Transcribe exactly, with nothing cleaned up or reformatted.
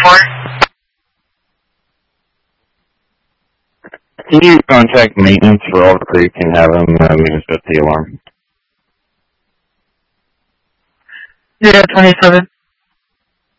four. Can you contact maintenance for Oak Creek and have them uh, meet us at the alarm? zero twenty-seven.